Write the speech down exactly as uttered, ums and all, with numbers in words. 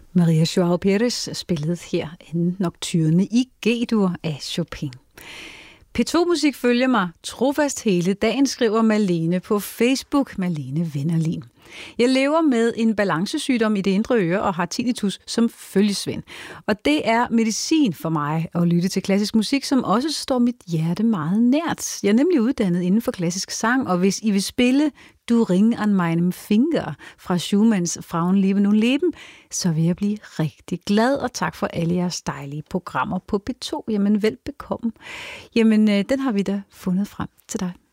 Maria Joao Pérez spillede her en nocturne i G-dur af Chopin. P to Musik følger mig trofast hele dagen, skriver Malene på Facebook. Malene Vennerlin. Jeg lever med en balancesygdom i det indre øre og har tinnitus som følgesvend. Og det er medicin for mig at lytte til klassisk musik, som også står mit hjerte meget nært. Jeg er nemlig uddannet inden for klassisk sang, og hvis I vil spille Du Ring an meinem Finger fra Schumanns Frauen leben nun leben, så vil jeg blive rigtig glad, og tak for alle jeres dejlige programmer på P to. Jamen velbekomme. Jamen, den har vi da fundet frem til dig.